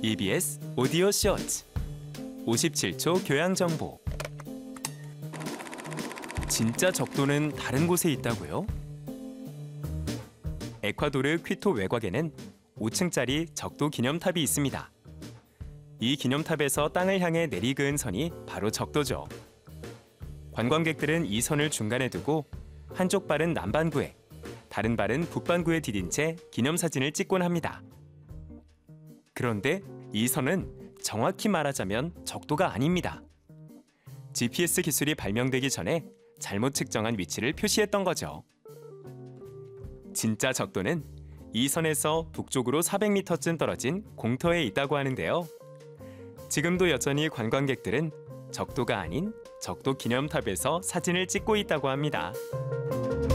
EBS 오디오 쇼츠 57초 교양 정보. 진짜 적도는 다른 곳에 있다고요? 에콰도르 퀴토 외곽에는 5층짜리 적도 기념탑이 있습니다. 이 기념탑에서 땅을 향해 내리그은 선이 바로 적도죠. 관광객들은 이 선을 중간에 두고 한쪽 발은 남반구에, 다른 발은 북반구에 디딘 채 기념사진을 찍곤 합니다. 그런데 이 선은 정확히 말하자면 적도가 아닙니다. GPS 기술이 발명되기 전에 잘못 측정한 위치를 표시했던 거죠. 진짜 적도는 이 선에서 북쪽으로 400m쯤 떨어진 공터에 있다고 하는데요. 지금도 여전히 관광객들은 적도가 아닌 적도 기념탑에서 사진을 찍고 있다고 합니다.